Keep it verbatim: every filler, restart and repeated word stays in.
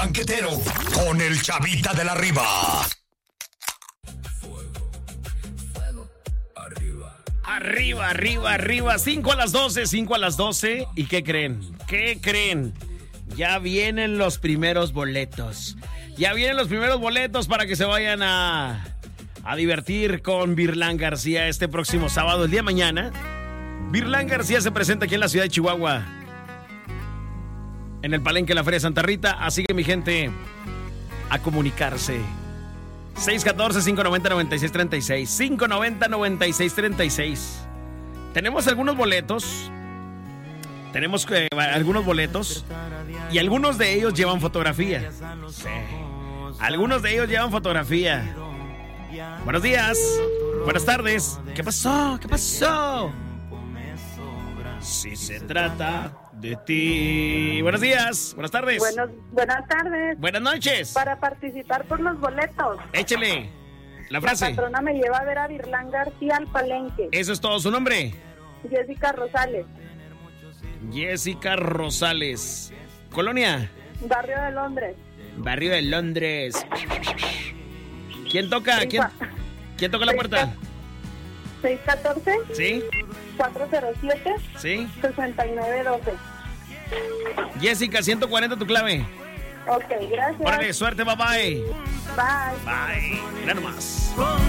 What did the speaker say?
Banquetero con el Chavita de la Riva. Arriba, arriba, arriba. cinco a las doce, cinco a las doce. ¿Y qué creen? ¿Qué creen? Ya vienen los primeros boletos. Ya vienen los primeros boletos para que se vayan a, a divertir con Virlán García este próximo sábado, el día de mañana. Virlán García se presenta aquí en la ciudad de Chihuahua, en el Palenque de la Feria de Santa Rita. Así que, mi gente, a comunicarse. seis uno cuatro, cinco nueve cero, nueve seis tres seis. cinco nueve cero, nueve seis tres seis. Tenemos algunos boletos. Tenemos eh, algunos boletos. Y algunos de ellos llevan fotografía. Sí. Algunos de ellos llevan fotografía. Buenos días. Buenas tardes. ¿Qué pasó? ¿Qué pasó? Si se trata de ti. Buenos días. Buenas tardes. Buenos, buenas tardes. Buenas noches. Para participar por los boletos. Échele la frase. La patrona me lleva a ver a Virlán García al Palenque. Eso es todo. ¿Su nombre? Jessica Rosales. Jessica Rosales. ¿Colonia? Barrio de Londres. Barrio de Londres. ¿Quién toca? ¿Quién, ¿quién toca la puerta? seis uno cuatro. ¿Sí? cuatro cero siete. ¿Sí? seis nueve uno dos. Jessica, ciento cuarenta tu clave. Ok, gracias. Órale, suerte, bye bye. Bye. Bye. Mira nomás.